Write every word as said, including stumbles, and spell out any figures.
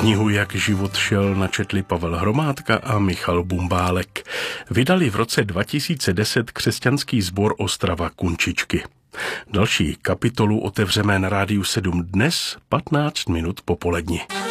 Knihu Jak život šel načetli Pavel Hromádka a Michal Bumbálek. Vydali v roce dva tisíce deset křesťanský sbor Ostrava Kunčičky. Další kapitolu otevřeme na Rádiu sedm dnes patnáct minut po poledni.